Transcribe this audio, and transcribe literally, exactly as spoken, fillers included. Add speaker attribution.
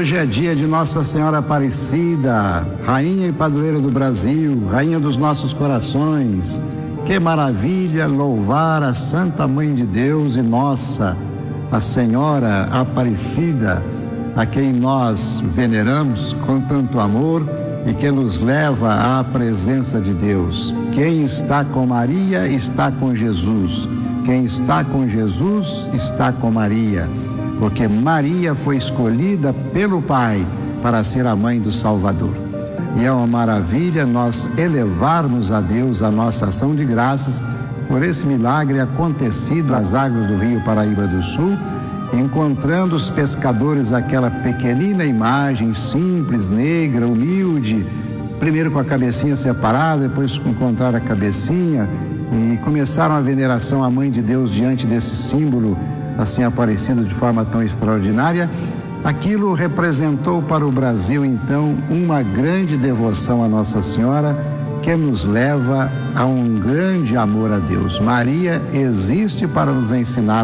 Speaker 1: Hoje é dia de Nossa Senhora Aparecida, Rainha e Padroeira do Brasil, Rainha dos nossos corações. Que maravilha louvar a Santa Mãe de Deus e nossa, a Senhora Aparecida, a quem nós veneramos com tanto amor e que nos leva à presença de Deus. Quem está com Maria está com Jesus. Quem está com Jesus está com Maria, porque Maria foi escolhida pelo Pai para ser a mãe do Salvador. E é uma maravilha nós elevarmos a Deus a nossa ação de graças por esse milagre acontecido nas águas do Rio Paraíba do Sul, encontrando os pescadores aquela pequenina imagem simples, negra, humilde, primeiro com a cabecinha separada, depois encontraram a cabecinha e começaram a veneração à Mãe de Deus diante desse símbolo assim aparecido de forma tão extraordinária. Aquilo representou para o Brasil então uma grande devoção a Nossa Senhora, que nos leva a um grande amor a Deus. Maria existe para nos ensinar